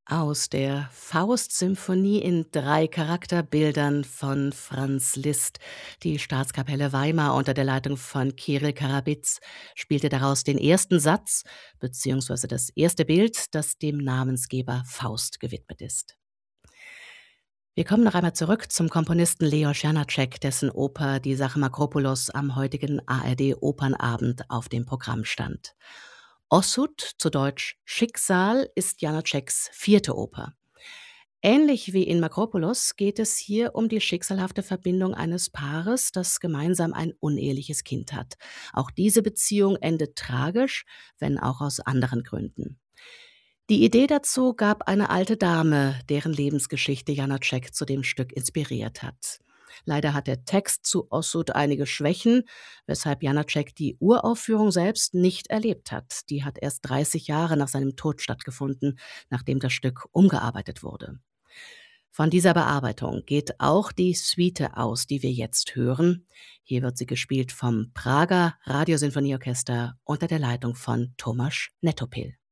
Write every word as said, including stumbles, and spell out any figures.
Aus der Faust-Symphonie in drei Charakterbildern von Franz Liszt. Die Staatskapelle Weimar unter der Leitung von Kirill Karabitz spielte daraus den ersten Satz beziehungsweise das erste Bild, das dem Namensgeber Faust gewidmet ist. Wir kommen noch einmal zurück zum Komponisten Leos Janáček, dessen Oper Die Sache Makropulos am heutigen A R D-Opernabend auf dem Programm stand. Osud, zu Deutsch Schicksal, ist Janáčeks vierte Oper. Ähnlich wie in Makropulos geht es hier um die schicksalhafte Verbindung eines Paares, das gemeinsam ein uneheliches Kind hat. Auch diese Beziehung endet tragisch, wenn auch aus anderen Gründen. Die Idee dazu gab eine alte Dame, deren Lebensgeschichte Janáček zu dem Stück inspiriert hat. Leider hat der Text zu Osud einige Schwächen, weshalb Janáček die Uraufführung selbst nicht erlebt hat. Die hat erst dreißig Jahre nach seinem Tod stattgefunden, nachdem das Stück umgearbeitet wurde. Von dieser Bearbeitung geht auch die Suite aus, die wir jetzt hören. Hier wird sie gespielt vom Prager Radiosinfonieorchester unter der Leitung von Tomasz Netopil.